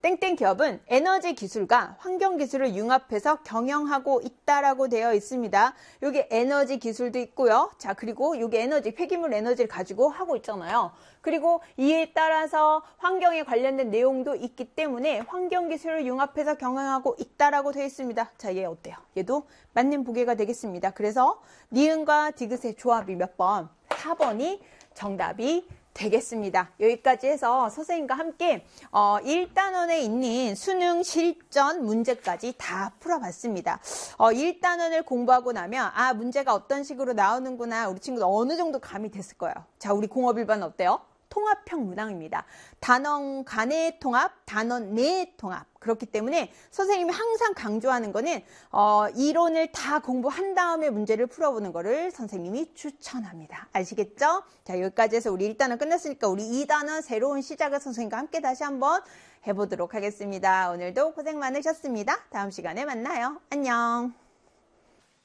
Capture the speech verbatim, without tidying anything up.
땡땡 기업은 에너지 기술과 환경 기술을 융합해서 경영하고 있다라고 되어 있습니다. 여기 에너지 기술도 있고요. 자, 그리고 여기 에너지, 폐기물 에너지를 가지고 하고 있잖아요. 그리고 이에 따라서 환경에 관련된 내용도 있기 때문에 환경 기술을 융합해서 경영하고 있다라고 되어 있습니다. 자, 얘 어때요? 얘도 맞는 보기가 되겠습니다. 그래서 니은과 디귿의 조합이 몇 번? 사 번이 정답이 되겠습니다. 여기까지 해서 선생님과 함께 어, 일 단원에 있는 수능 실전 문제까지 다 풀어봤습니다. 어, 일 단원을 공부하고 나면 아, 문제가 어떤 식으로 나오는구나, 우리 친구들 어느 정도 감이 됐을 거예요. 자, 우리 공업 일 반 어때요? 통합형 문항입니다. 단원 간의 통합, 단원 내의 통합. 그렇기 때문에 선생님이 항상 강조하는 거는 어, 이론을 다 공부한 다음에 문제를 풀어보는 거를 선생님이 추천합니다. 아시겠죠? 자, 여기까지 해서 우리 일 단원 끝났으니까 우리 이 단원 새로운 시작을 선생님과 함께 다시 한번 해보도록 하겠습니다. 오늘도 고생 많으셨습니다. 다음 시간에 만나요. 안녕.